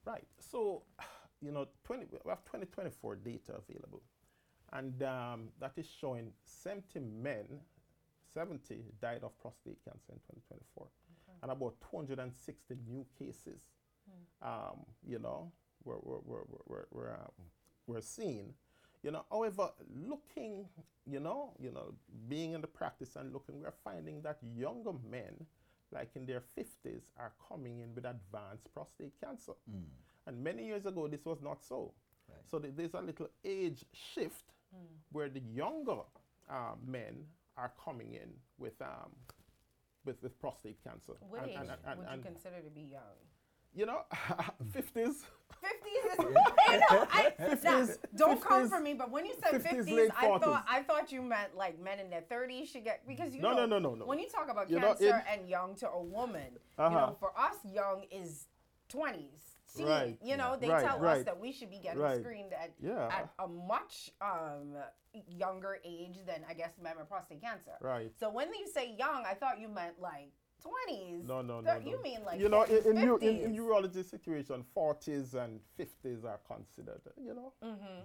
Right. So, we have 2024 data available, and that is showing 70 men, 70 died of prostate cancer in 2024, Okay. and about 260 new cases, you know, we're seeing. However, looking, being in the practice and looking, we're finding that younger men, like in their 50s, are coming in with advanced prostate cancer. And many years ago, this was not so. Right. So there's a little age shift where the younger men are coming in with prostate cancer. What age would you and, consider to be young? 50s. 50s is, I know, 50s, don't come 50s, for me, but when you said 50s, 50s, late I 40s. thought you meant like men in their 30s should get, because No. when you talk about You know, cancer it- and young to a woman, Uh-huh. for us, young is 20s. Teen. Right. They Right, tell us right. that we should be getting Right. screened at Yeah. a much younger age than, I guess, men with prostate cancer. Right. So when you say young, I thought you meant like 20s. No. You mean like in 40s, 50s. urology situation, 40s and 50s are considered, young.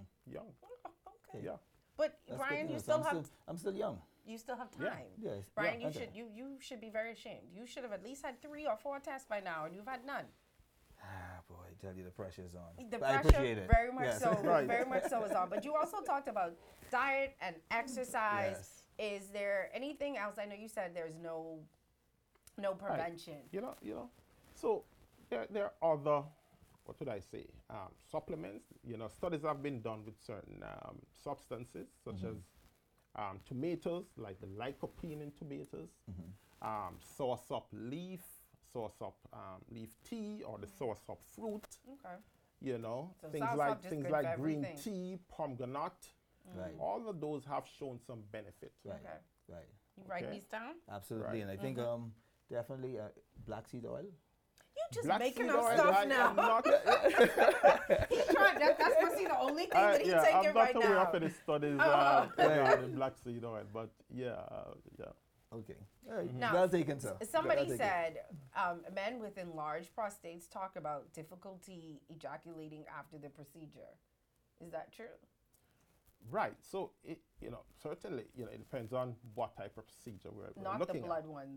Okay. Yeah. But That's Brian, good you news. still have I'm still young. you still have Yeah. time. Yes. Brian, Yeah, you should be very ashamed. You should have at least had 3 or 4 tests by now, and you've had none. Ah, boy, I tell you, the pressure's on. The But I pressure, appreciate it. very much Yes. so, Right. very much so is on. But you also talked about diet and exercise. Yes. Is there anything else? I know you said there's no prevention. So there are other, what would I say, supplements. Studies have been done with certain substances, such as tomatoes, like the lycopene in tomatoes, soursop leaf, soursop leaf tea, or the soursop fruit. Okay. So Things soursop like just good for green everything. tea, pomegranate. Right. All of those have shown some benefit. Right. Okay. Right. You write Okay. these down? Absolutely. Right. And I think definitely black seed oil. You just Black making seed up oil, stuff I now. am not, He's trying. That's must be the only thing that he's taking I'm right not aware now. of any studies Yeah. regarding black seed oil, but yeah. Okay. All right. Now, Well taken, sir. Somebody Well taken. said men with enlarged prostates talk about difficulty ejaculating after the procedure. Is that true? Right. So certainly, it depends on what type of procedure we're Not looking the blood one,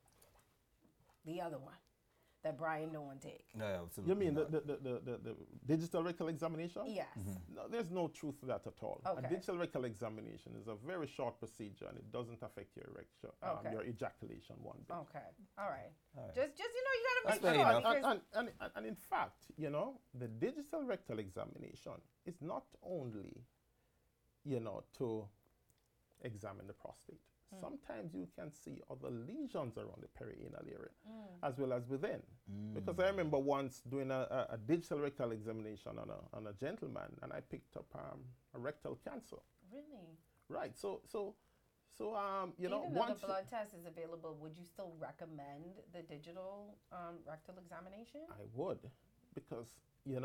the other one that Brian don't want to take. No, at. absolutely. You mean not. the digital rectal examination? Yes. No, there's no truth to that at all. Okay. A digital rectal examination is a very short procedure, and it doesn't affect your erection, Okay. your ejaculation one bit. Okay. All right. All right. Just you gotta That's make fair sure. enough. because- And in fact, the digital rectal examination is not only, to examine the prostate. Sometimes you can see other lesions around the perianal area, as well as within. Because I remember once doing a digital rectal examination on a gentleman, and I picked up a rectal cancer. Really? Right. So Even though once the blood test is available, would you still recommend the digital rectal examination? I would, because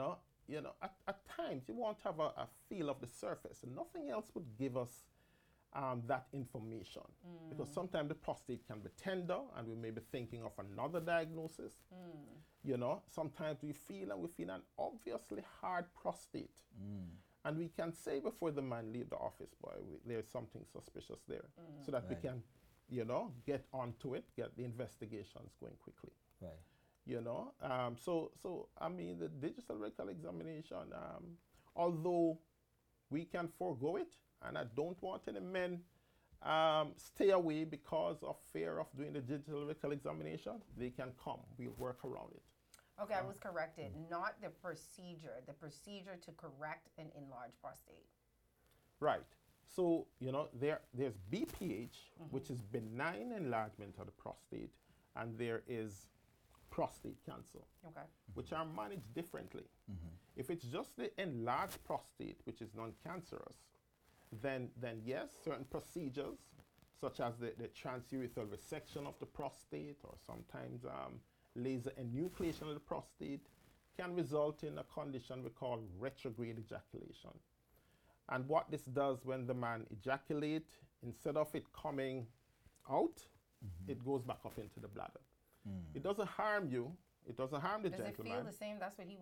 at times you want to have a feel of the surface, and nothing else would give us that information, because sometimes the prostate can be tender, and we may be thinking of another diagnosis. Sometimes we feel an obviously hard prostate, and we can say before the man leave the office, boy, there's something suspicious there, so that we Right. can, get onto it, get the investigations going quickly. Right. So I mean, the digital rectal examination, although we can forego it, and I don't want any men stay away because of fear of doing the digital rectal examination, they can come. We'll work around it. Okay, I was corrected. Not the procedure to correct an enlarged prostate. Right. So, there's BPH, which is benign enlargement of the prostate, and there is prostate cancer, Okay. which are managed differently. If it's just the enlarged prostate, which is non-cancerous, then yes, certain procedures, such as the transurethral resection of the prostate, or sometimes laser enucleation of the prostate, can result in a condition we call retrograde ejaculation. And what this does when the man ejaculates, instead of it coming out, it goes back up into the bladder. It doesn't harm you. It doesn't harm the Does it gentleman. feel the same? That's what he